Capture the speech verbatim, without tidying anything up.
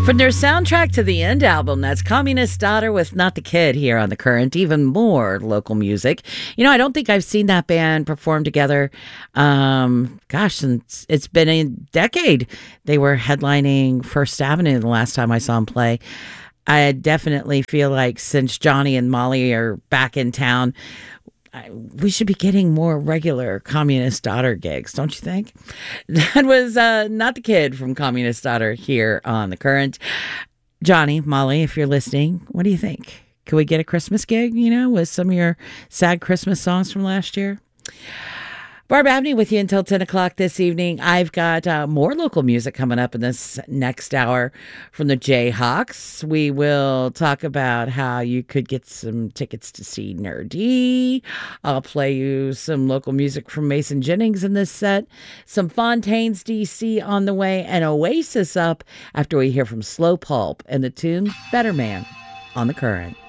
From their soundtrack to the End album, that's Communist Daughter with Not the Kid here on The Current. Even more local music. You know, I don't think I've seen that band perform together. Um, gosh, since it's been a decade. They were headlining First Avenue the last time I saw them play. I definitely feel like since Johnny and Molly are back in town, I, we should be getting more regular Communist Daughter gigs, don't you think? That was uh, Not the Kid from Communist Daughter here on The Current. Johnny, Molly, if you're listening, what do you think? Can we get a Christmas gig, you know, with some of your sad Christmas songs from last year? Barb Abney with you until ten o'clock this evening. I've got uh, more local music coming up in this next hour from the Jayhawks. We will talk about how you could get some tickets to see Nerdy. I'll play you some local music from Mason Jennings in this set. Some Fontaines D C on the way, and Oasis up after we hear from Slow Pulp and the tune Better Man on The Current.